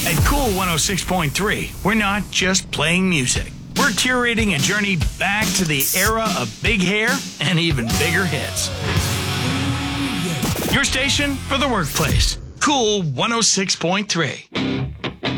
At Cool 106.3, we're not just playing music. We're curating a journey back to the era of big hair and even bigger hits. Your station for the workplace. Cool 106.3.